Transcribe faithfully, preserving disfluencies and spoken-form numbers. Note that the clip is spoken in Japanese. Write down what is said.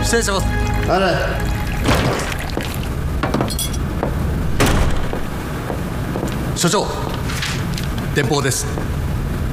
失礼します。 あれ所長、電報です。